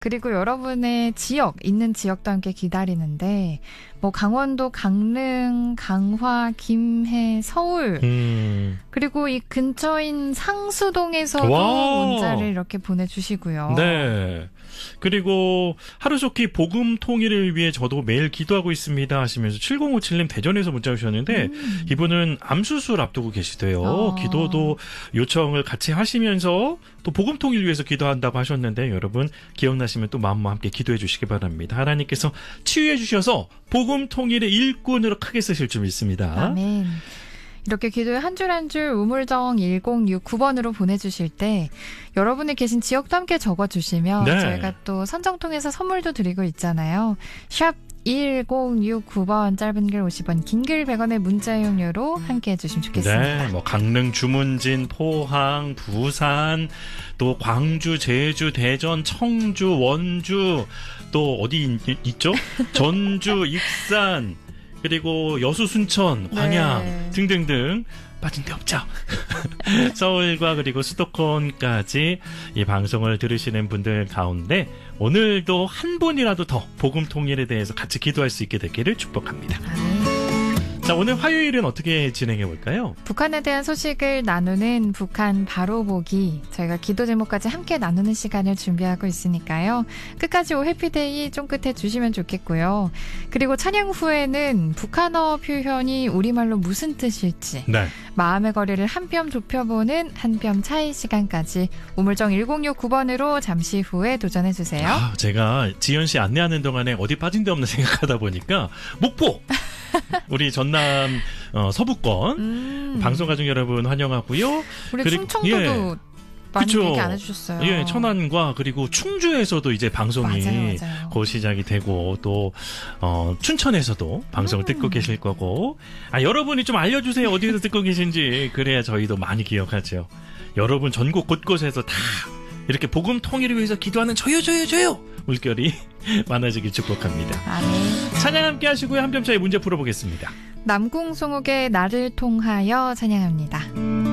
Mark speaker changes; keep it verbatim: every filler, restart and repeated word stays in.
Speaker 1: 그리고 여러분의 지역, 있는 지역도 함께 기다리는데 뭐 강원도, 강릉, 강화, 김해, 서울
Speaker 2: 음.
Speaker 1: 그리고 이 근처인 상수동에서도
Speaker 2: 와.
Speaker 1: 문자를 이렇게 보내주시고요.
Speaker 2: 네. 그리고 하루 좋기 복음 통일을 위해 저도 매일 기도하고 있습니다 하시면서 칠공오칠 님 대전에서 문자 주셨는데
Speaker 1: 음.
Speaker 2: 이분은 암수술 앞두고 계시대요.
Speaker 1: 어.
Speaker 2: 기도도 요청을 같이 하시면서 또 복음 통일 위해서 기도한다고 하셨는데 여러분 기억나시면 또 마음과 함께 기도해 주시기 바랍니다. 하나님께서 치유해 주셔서 복음 통일의 일꾼으로 크게 쓰실 줄 믿습니다.
Speaker 1: 아멘. 이렇게 기도에 한 줄 한 줄 우물정 일공육구 번으로 보내주실 때 여러분이 계신 지역도 함께 적어주시면
Speaker 2: 네.
Speaker 1: 저희가 또 선정 통해서 선물도 드리고 있잖아요. 샵 일공육구 번 짧은 글 오십 원 긴 글 백 원의 문자 이용료로 함께 해주시면 좋겠습니다.
Speaker 2: 네, 뭐 강릉, 주문진, 포항, 부산, 또 광주, 제주, 대전, 청주, 원주, 또 어디 있, 있죠? 전주, 익산, 그리고 여수, 순천, 광양
Speaker 1: 네.
Speaker 2: 등등등 빠진 데 없죠. 서울과 그리고 수도권까지 이 방송을 들으시는 분들 가운데 오늘도 한 분이라도 더 복음 통일에 대해서 같이 기도할 수 있게 되기를 축복합니다.
Speaker 1: 아멘.
Speaker 2: 자, 오늘 화요일은 어떻게 진행해 볼까요?
Speaker 1: 북한에 대한 소식을 나누는 북한 바로 보기 저희가 기도 제목까지 함께 나누는 시간을 준비하고 있으니까요. 끝까지 오 해피데이 쫑긋해 주시면 좋겠고요. 그리고 찬양 후에는 북한어 표현이 우리말로 무슨 뜻일지
Speaker 2: 네.
Speaker 1: 마음의 거리를 한 뼘 좁혀보는 한 뼘 차이 시간까지 우물정 일공육구 번으로 잠시 후에 도전해주세요.
Speaker 2: 아, 제가 지연 씨 안내하는 동안에 어디 빠진 데 없나 생각하다 보니까 목포! 우리 전남 어, 서부권
Speaker 1: 음.
Speaker 2: 방송 가족 여러분 환영하고요.
Speaker 1: 우리
Speaker 2: 그리-
Speaker 1: 충청도도
Speaker 2: 예.
Speaker 1: 많이
Speaker 2: 그쵸.
Speaker 1: 얘기 안 해주셨어요.
Speaker 2: 예, 천안과 그리고 충주에서도 이제 방송이
Speaker 1: 맞아요, 맞아요.
Speaker 2: 곧 시작이 되고 또 어, 춘천에서도 방송을
Speaker 1: 음.
Speaker 2: 듣고 계실 거고 아 여러분이 좀 알려주세요 어디에서 듣고 계신지 그래야 저희도 많이 기억하죠. 여러분 전국 곳곳에서 다 이렇게 복음 통일을 위해서 기도하는 저요 저요 저요 물결이 많아지길 축복합니다.
Speaker 1: 아멘.
Speaker 2: 찬양 함께 하시고요. 한 뼘 차이 문제 풀어보겠습니다.
Speaker 1: 남궁송옥의 나를 통하여 찬양합니다.